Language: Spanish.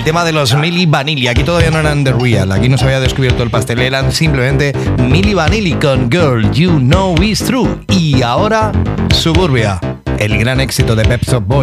tema de los Milli Vanilli. Aquí todavía no eran The Real, aquí no se había descubierto el pastel, eran simplemente Milli Vanilli con Girl You Know It's True. Y ahora Suburbia, el gran éxito de Pet Shop Boys.